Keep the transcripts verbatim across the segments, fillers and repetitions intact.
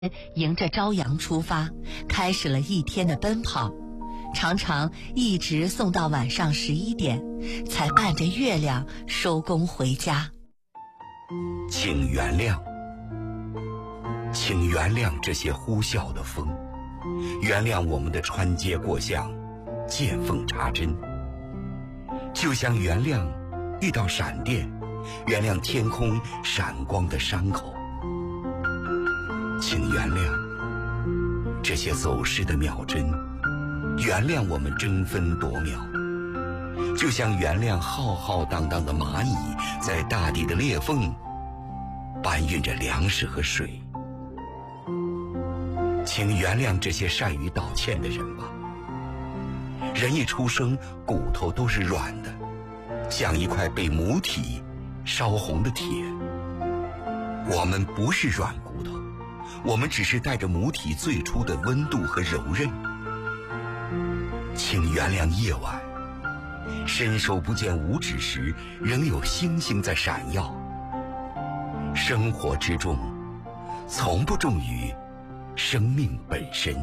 迎着朝阳出发，开始了一天的奔跑，常常一直送到晚上十一点，才伴着月亮收工回家。 请原谅，请原谅这些呼啸的风，原谅我们的穿街过巷、见缝插针，就像原谅遇到闪电，原谅天空闪光的伤口。请原谅这些走失的秒针，原谅我们争分夺秒，就像原谅浩浩荡荡的蚂蚁在大地的裂缝搬运着粮食和水。请原谅这些善于道歉的人吧。人一出生，骨头都是软的，像一块被母体烧红的铁。我们不是软骨头，我们只是带着母体最初的温度和柔韧。请原谅夜晚，伸手不见五指时，仍有星星在闪耀。生活之重，从不重于生命本身。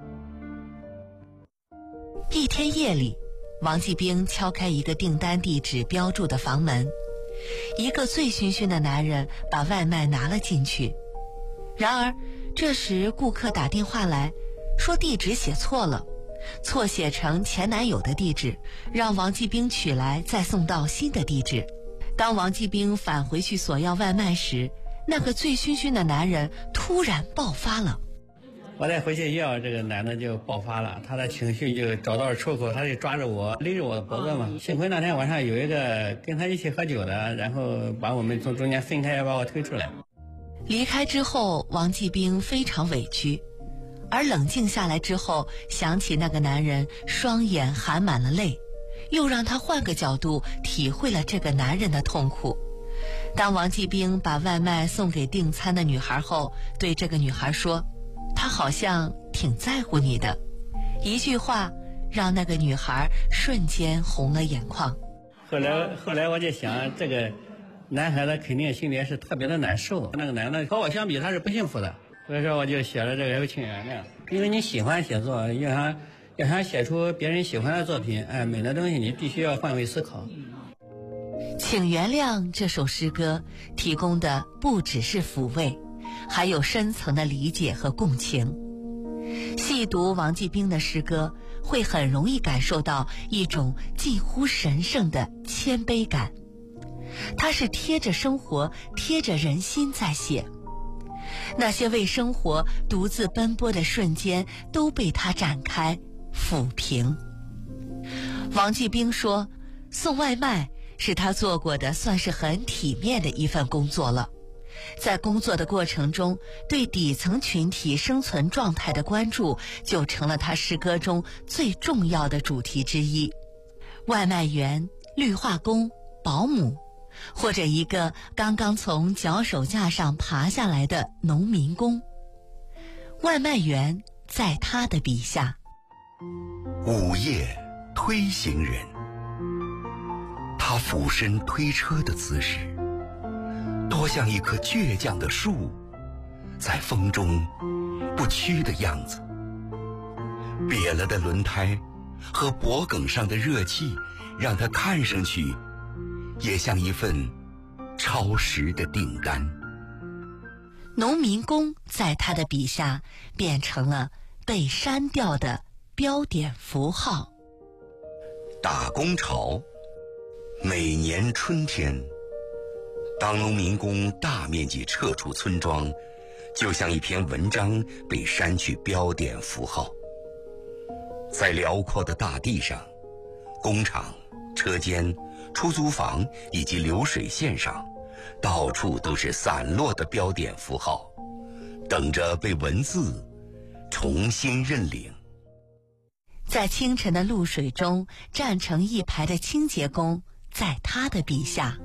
一天夜里，王继兵敲开一个订单地址标注的房门，一个醉醺醺的男人把外卖拿了进去。然而这时顾客打电话来，说地址写错了，错写成前男友的地址，让王继兵取来再送到新的地址。当王继兵返回去索要外卖时，那个醉醺醺的男人突然爆发了。 我再回去要，这个男的就爆发了，他的情绪就找到了出口，他就抓着我，勒着我的脖子嘛。幸亏那天晚上有一个跟他一起喝酒的，然后把我们从中间分开，把我推出来。 离开之后，王继兵非常委屈，而冷静下来之后，想起那个男人双眼含满了泪，又让他换个角度体会了这个男人的痛苦。当王继兵把外卖送给订餐的女孩后，对这个女孩说，他好像挺在乎你的。一句话让那个女孩瞬间红了眼眶。 后来后来我就想，这个男孩子肯定心里是特别的难受，那个男的和我相比他是不幸福的，所以说我就写了这个请原谅。因为你喜欢写作，要想要想写出别人喜欢的作品，哎，美的东西你必须要换位思考。 请原谅这首诗歌提供的不只是抚慰，还有深层的理解和共情。细读王继兵的诗歌，会很容易感受到一种近乎神圣的谦卑感。他是贴着生活，贴着人心在写。那些为生活独自奔波的瞬间，都被他展开抚平。王继兵说，送外卖是他做过的算是很体面的一份工作了。在工作的过程中，对底层群体生存状态的关注就成了他诗歌中最重要的主题之一。外卖员、绿化工、保姆，或者一个刚刚从脚手架上爬下来的农民工，外卖员在他的笔下。 午夜推行人，他俯身推车的姿势，多像一棵倔强的树，在风中不屈的样子。瘪了的轮胎和脖梗上的热气，让他看上去也像一份超时的订单。 农民工在他的笔下变成了被删掉的标点符号。 打工潮，每年春天，当农民工大面积撤出村庄，就像一篇文章被删去标点符号。在辽阔的大地上，工厂、车间、出租房以及流水线上，到处都是散落的标点符号，等着被文字重新认领。 在清晨的露水中站成一排的清洁工，在他的笔下。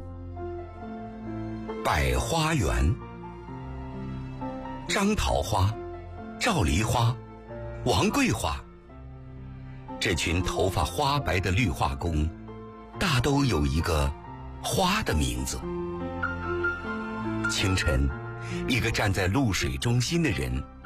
百花园，张桃花、赵梨花、王桂花，这群头发花白的绿化工，大都有一个花的名字。清晨，一个站在露水中心的人